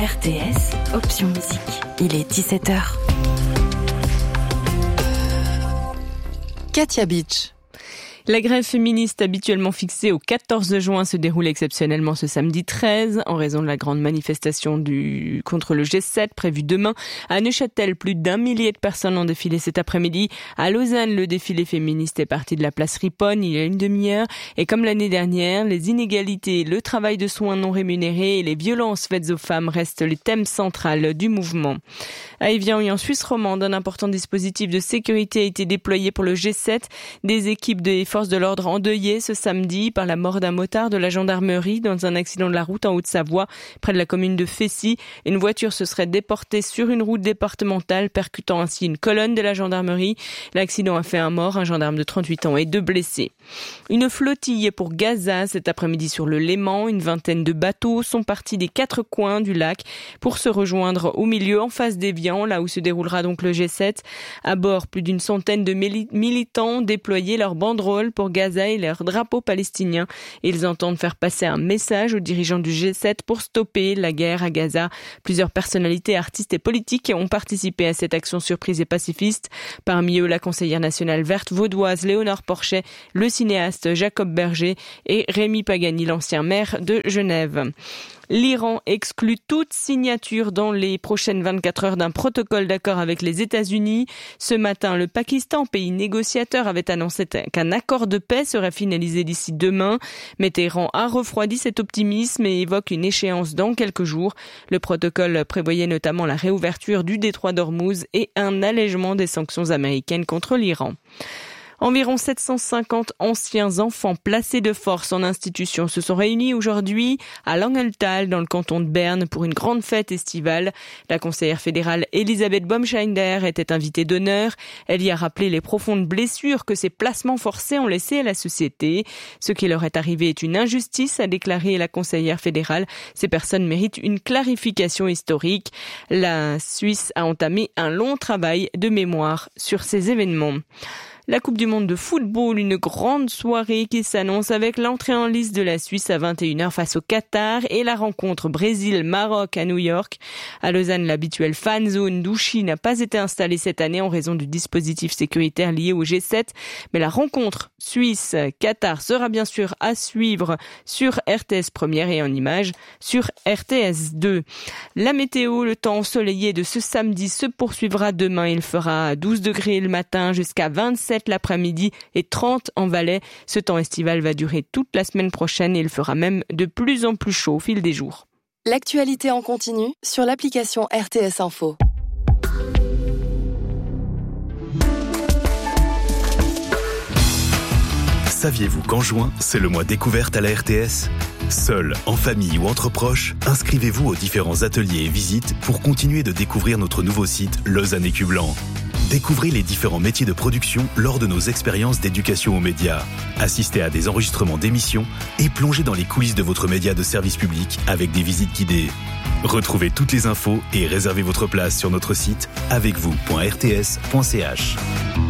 RTS, option musique. Il est 17h. Katia Beach. La grève féministe habituellement fixée au 14 juin se déroule exceptionnellement ce samedi 13 en raison de la grande manifestation contre le G7 prévue demain. À Neuchâtel, plus d'1 millier de personnes ont défilé cet après-midi. À Lausanne, le défilé féministe est parti de la place Riponne il y a une demi-heure. Et comme l'année dernière, les inégalités, le travail de soins non rémunérés et les violences faites aux femmes restent les thèmes centraux du mouvement. À Évian et en Suisse romande, un important dispositif de sécurité a été déployé pour le G7. Des équipes des forces de l'ordre endeuillées ce samedi par la mort d'un motard de la gendarmerie dans un accident de la route en Haute-Savoie, près de la commune de Fessy. Une voiture se serait déportée sur une route départementale, percutant ainsi une colonne de la gendarmerie. L'accident a fait un mort, un gendarme de 38 ans et 2 blessés. Une flottille pour Gaza cet après-midi sur le Léman. Une vingtaine de bateaux sont partis des 4 coins du lac pour se rejoindre au milieu, en face d'Évian, là où se déroulera donc le G7. À bord, plus d'une centaine de militants ont déployé leurs banderoles pour Gaza et leur drapeau palestinien. Ils entendent faire passer un message aux dirigeants du G7 pour stopper la guerre à Gaza. Plusieurs personnalités, artistes et politiques ont participé à cette action surprise et pacifiste. Parmi eux, la conseillère nationale verte vaudoise Léonore Porchet, le cinéaste Jacob Berger et Rémi Pagani, l'ancien maire de Genève. L'Iran exclut toute signature dans les prochaines 24 heures d'un protocole d'accord avec les États-Unis. Ce matin, le Pakistan, pays négociateur, avait annoncé qu'un accord de paix serait finalisé d'ici demain. Mais Téhéran a refroidi cet optimisme et évoque une échéance dans quelques jours. Le protocole prévoyait notamment la réouverture du détroit d'Ormuz et un allègement des sanctions américaines contre l'Iran. Environ 750 anciens enfants placés de force en institution se sont réunis aujourd'hui à Langenthal, dans le canton de Berne, pour une grande fête estivale. La conseillère fédérale Elisabeth Baumschneider était invitée d'honneur. Elle y a rappelé les profondes blessures que ces placements forcés ont laissées à la société. Ce qui leur est arrivé est une injustice, a déclaré la conseillère fédérale. Ces personnes méritent une clarification historique. La Suisse a entamé un long travail de mémoire sur ces événements. La Coupe du Monde de football, une grande soirée qui s'annonce avec l'entrée en lice de la Suisse à 21h face au Qatar et la rencontre Brésil-Maroc à New York. À Lausanne, l'habituelle fan zone d'Ouchy n'a pas été installée cette année en raison du dispositif sécuritaire lié au G7. Mais la rencontre Suisse-Qatar sera bien sûr à suivre sur RTS Première et en images sur RTS 2. La météo, le temps ensoleillé de ce samedi se poursuivra demain. Il fera 12 degrés le matin jusqu'à 27 l'après-midi et 30 en Valais. Ce temps estival va durer toute la semaine prochaine et il fera même de plus en plus chaud au fil des jours. L'actualité en continu sur l'application RTS Info. Saviez-vous qu'en juin, c'est le mois découverte à la RTS ? Seul, en famille ou entre proches, inscrivez-vous aux différents ateliers et visites pour continuer de découvrir notre nouveau site Lausanne Écu Blanc. Découvrez les différents métiers de production lors de nos expériences d'éducation aux médias. Assistez à des enregistrements d'émissions et plongez dans les coulisses de votre média de service public avec des visites guidées. Retrouvez toutes les infos et réservez votre place sur notre site avecvous.rts.ch.